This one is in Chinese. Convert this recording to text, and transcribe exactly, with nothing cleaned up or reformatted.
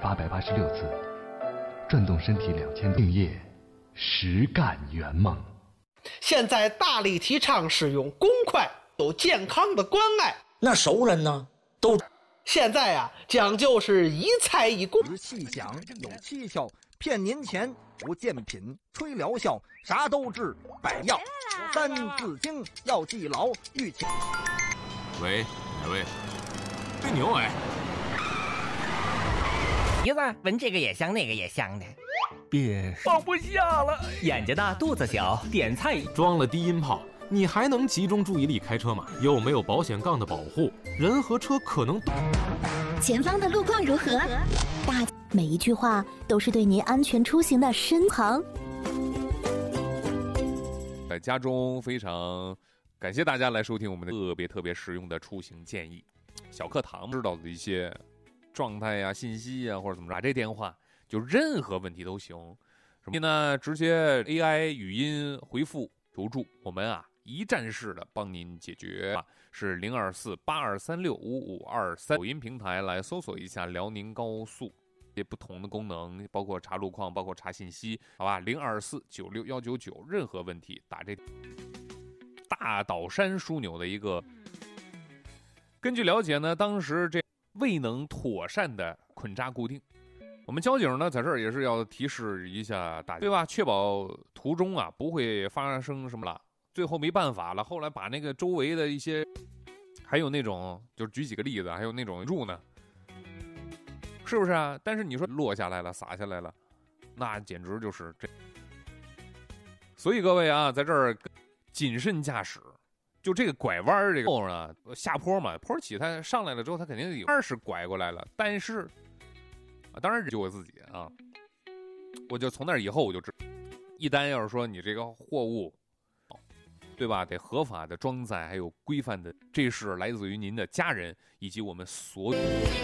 八百八十六次，转动身体两千定业，实干圆梦。 现在大力提倡使用公筷，有健康的关爱。 那熟人呢？都现在呀、啊，讲究是一菜一公。 细想有蹊跷，骗您钱不见品，吹疗效啥都治，百药三字经要记牢，欲请。 喂，哪位？吹牛哎！ 鼻子闻这个也香，那个也香的， 别放不下了。眼睛大，肚子小，点菜装了低音炮，你还能集中注意力开车吗？又没有保险杠的保护，人和车可能都。 前方的路况如何？大每一句话都是对您安全出行的深藏。 在家中非常感谢大家来收听我们的特别特别实用的出行建议小课堂，知道的一些状态呀、信息呀，或者怎么着，打这电话就任何问题都行。什么呢？直接 A I 语音回复求助，我们啊一站式的帮您解决。是零二四八二三六五五二三，抖音平台来搜索一下辽宁高速。些不同的功能，包括查路况，包括查信息，好吧？零二四九六幺九九，任何问题打这大岛山枢纽的一个。根据了解呢，当时这未能妥善的捆扎固定，我们交警呢在这儿也是要提示一下大家，对吧？确保途中啊不会发生什么了。最后没办法了，后来把那个周围的一些，还有那种，就是举几个例子，还有那种入呢。是不是啊？但是你说落下来了，洒下来了，那简直就是这。所以各位啊，在这儿谨慎驾驶。就这个拐弯这个后呢，下坡嘛，坡起它上来了之后，它肯定有二是拐过来了。但是啊，当然就我自己啊，我就从那以后我就知道，一旦要是说你这个货物，对吧，得合法的装载，还有规范的，这是来自于您的家人以及我们所有。